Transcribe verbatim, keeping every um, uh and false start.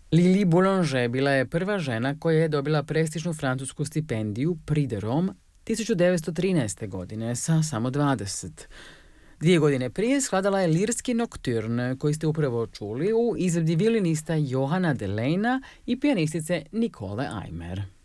Lili Boulanger bila je prva žena koja je dobila prestižnu francusku stipendiju Prix de Rome tisuću devetsto trinaeste. godine sa samo dvadeset. Dvije godine prije skladala je lirski nokturn koji ste upravo čuli u izvedbi violinista Johana Delejna i pijanistice Nicole Eimer.